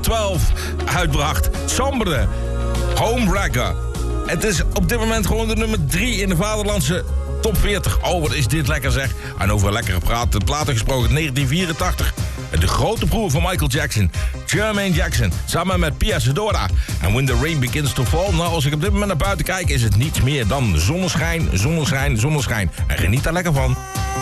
2012 uitbracht. Sombre, Homewrecker. Het is op dit moment gewoon de nummer 3 in de vaderlandse top 40. Oh, wat is dit lekker zeg. En over lekkere platen gesproken, 1984. De grote broer van Michael Jackson, Jermaine Jackson, samen met Pia Sedora. En When the Rain Begins to Fall. Nou, als ik op dit moment naar buiten kijk, is het niets meer dan zonneschijn, zonneschijn, zonneschijn. En geniet daar lekker van.